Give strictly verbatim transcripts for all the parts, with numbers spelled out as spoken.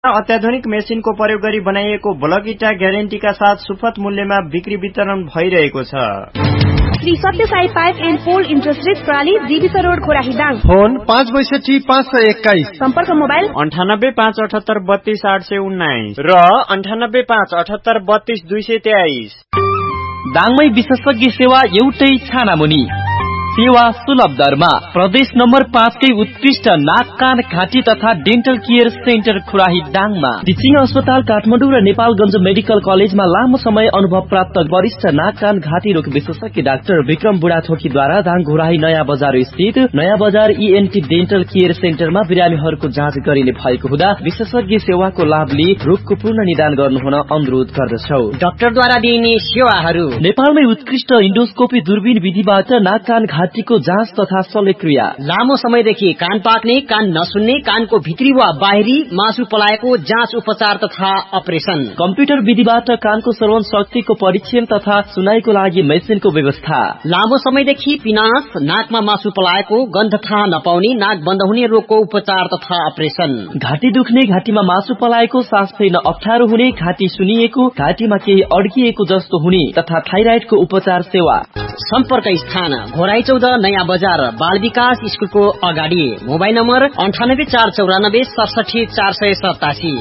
अत्याधुनिक मेसिनको प्रयोग गरी बनाइएको ब्लक इटा ग्यारेन्टीका साथ सुपथ मूल्यमा बिक्री वितरण भइरहेको छ। श्री सत्य Sai pipe and pole industries प्रणाली जीवित रोड खोराही दाङ। फोन पाँच बैसठी पाँच सय एक्काइस। सम्पर्क मोबाइल अन्ठानब्बे पाँच अठहत्तर बत्तीस आठ सय उन्नाइस र अन्ठानब्बे पाँच अठहत्तर बत्तीस दुई सय तेइस। दाङमै विशेषज्ञ सेवा एउटै छानामुनि, सेवा सुलभ दरमा। प्रदेश नम्बर पाँचकै उत्कृष्ट नाक कान घाँटी तथा डेन्टल केयर सेन्टर खुराही दाङमा। टिचिङ अस्पताल काठमाडौँ र नेपालगञ्ज मेडिकल कलेजमा लामो समय अनुभव प्राप्त वरिष्ठ नाक कान घाँटी रोग विशेषज्ञ डाक्टर विक्रम बुढाथोकीद्वारा दाङ घुराही नयाँ बजार स्थित नयाँ बजार इएनटी डेन्टल केयर सेन्टरमा बिरामीहरूको जाँच गरिने भएको हुँदा विशेषज्ञ सेवाको लाभ लिई रोगको पूर्ण निदान गर्नुहुन अनुरोध गर्दछौ। डाक्टरद्वारा दिइने सेवाहरू: नेपालमै उत्कृष्ट इन्डोस्कोपी दूरबीन विधिबाट नाक कान घाँटीको जाँच तथा शल्यक्रिया, लामो समयदेखि कान पाक्ने, कान नसुन्ने, कानको भित्री वा बाहिरी मासु पलाएको जाँच उपचार तथा अपरेसन, कम्प्युटर विधिबाट कानको श्रवण शक्तिको परीक्षण तथा सुनाईको लागि मेसिनको व्यवस्था, लामो समयदेखि पिनास, नाकमा मासु पलाएको, गन्ध थाहा नपाउने, नाक बन्द हुने रोगको उपचार तथा अपरेसन, घाँटी दुख्ने, घाँटीमा मासु पलाएको, सास फेर्न अप्ठ्यारो हुने, घाँटी सुनिएको, घाँटीमा केही अड्किएको जस्तो हुने तथा थाइराइडको उपचार सेवा। सम्पर्क स्थान घोराई चौध नयाँ बजार बाल विकास स्कुलको अगाडि। मोबाइल नम्बर अन्ठानब्बे चार चौरानब्बे सडसठी चार सय सतासी।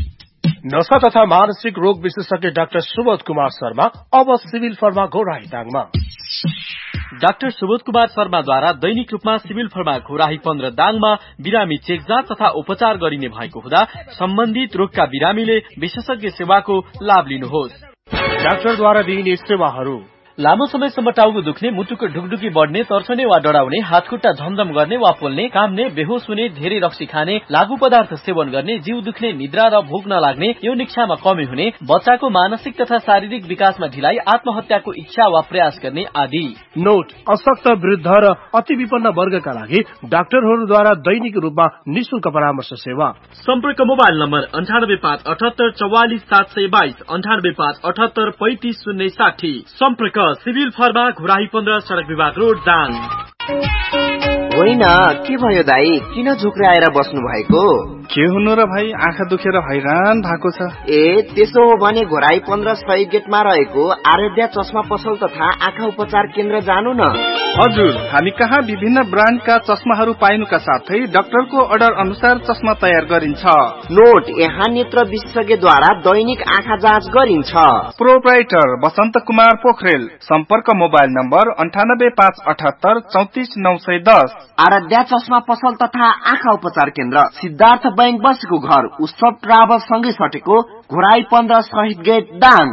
नशा तथा मानसिक रोग विशेषज्ञ डाक्टर सुबोध कुमार शर्मा अब civil pharma Ghorahi दाङमा। Doctor Subodh Kumar शर्माद्वारा दैनिक रूपमा सिभिल फर्मा घोराही पन्ध्र दाङमा बिरामी चेकजाँच तथा उपचार गरिने भएको हुँदा सम्बन्धित रोगका बिरामीले विशेषज्ञ सेवाको लाभ लिनुहोस्। डाक्टरद्वारा दिइने सेवाहरू: लामो समयसम्म टाउको दुख्ने, मुटुको ढुकढुकी बढ्ने, तर्सने वा डढाउने, हातखुट्टा झमझम गर्ने वा पोल्ने, काम्ने, बेहोस हुने, धेरै रक्सी खाने, लागू पदार्थ सेवन गर्ने, जिउ दुख्ने, निद्रा र भोक नलाग्ने, यौन इच्छामा कमी हुने, बच्चाको मानसिक तथा शारीरिक विकासमा ढिलाइ, आत्महत्याको इच्छा वा प्रयास गर्ने आदि। नोट: अशक्त, वृद्ध र अति विपन्न वर्गका लागि डाक्टरहरूद्वारा दैनिक रूपमा निशुल्क परामर्श सेवा। सम्पर्क मोबाइल नम्बर अन्ठानब्बे पाँच अठहत्तर चौवालिस सात सय बाइस, अन्ठानब्बे पाँच अठहत्तर पैंतिस शून्य साठी। सम्पर्क सिभिल फर्मा घुराही पन्ध्र सड़क विभाग रोड दाङ। होइन, के भयो दाई, किन झुक्राएर बस्नु भएको? के हुनु र भाइ, आँखा दुखेर हैरान भएको छ। ए त्यसो हो भने घोराई पन्ध्र सय गेटमा रहेको आराध्या चस्मा पसल तथा आँखा उपचार केन्द्र जानु न। हजुर, हामी कहाँ विभिन्न ब्रान्डका चस्माहरू पाइनुका साथै डाक्टरको अर्डर अनुसार चस्मा तयार गरिन्छ। नोट: यहाँ नेत्र विशेषज्ञद्वारा दैनिक आँखा जाँच गरिन्छ। प्रोप्राइटर बसन्त कुमार पोखरेल। सम्पर्क मोबाइल नम्बर अन्ठानब्बे पाँच अठहत्तर चौतिस नौ सय दस। आराध्या चस्मा पसल तथा आँखा उपचार केन्द्र सिद्धार्थ बैंक बसेको घर उत्सव ट्राभल सँगै सटेको घोराई पन्ध्र शहीद गेट दाङ।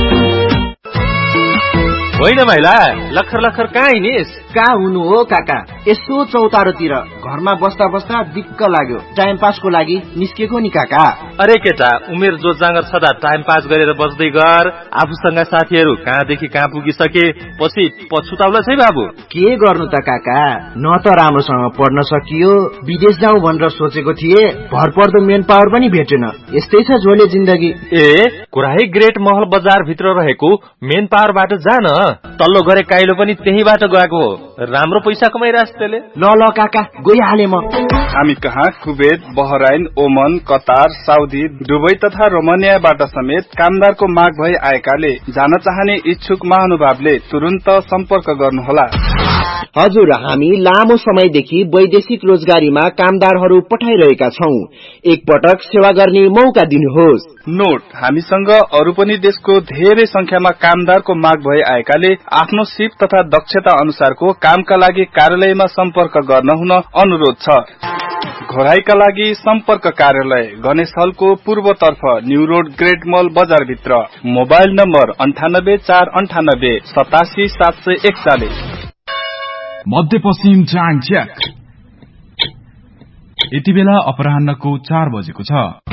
होइन महिला, लखर लखर कहाँ हिँडिस? कहाँ हुनु हो काका, यसो चौतारोतिर घरमा बस्दा बस्दा दिक्क लाग्यो, टाइम पासको लागि निस्केको नि काका। अरे केटा, उमेर जो जाँगर छदा टाइम पास गरेर बस्दै गर। आफूसँग साथीहरू कहाँदेखि कहाँ पुगिसके, पछि पछुताउला छै बाबु। के गर्नु त काका, न त राम्रोसँग पढ्न सकियो, विदेश जाउँ भनेर सोचेको थिए, भरपर्दो मेन पावर पनि भेटेन। यस्तै छ झोले जिन्दगी। ए घोराही ग्रेट महल बजार भित्र रहेको मेन पावरबाट जान, तल्लो गरे काइलो पनि त्यहीबाट गएको हो। राम्रो पैसा कमाइरहेछ त्यसले। ल ल काका, गइहाले म। हामी कहाँ कुवेत, बहराइन, ओमन, कतार, साउदी, दुबई तथा रोमानियाबाट समेत कामदारको माग भई आएकाले जान चाहने इच्छुक महानुभावले तुरुन्त सम्पर्क गर्नुहोला। हजुर, हामी लामो समयदेखि वैदेशिक रोजगारीमा कामदारहरू पठाइरहेका छौं। एकपटक सेवा गर्ने मौका दिनुहोस्। नोट: हामीसँग अरू पनि देशको धेरै संख्यामा कामदारको माग भई आएकाले आफ्नो सिप तथा दक्षता अनुसारको कामका लागि कार्यालयमा सम्पर्क गर्न हुन अनुरोध छ। घोराईका लागि सम्पर्क कार्यालय गणेश हलको पूर्वतर्फ न्यू रोड ग्रेट मल बजार भित्र। मोबाइल नम्बर अन्ठानब्बे चार अन्ठानब्बे सतासी सात सय एकचालिस। मध्यपश्चिम टाइम चेक। यति बेला अपराह्नको चार बजेको छ।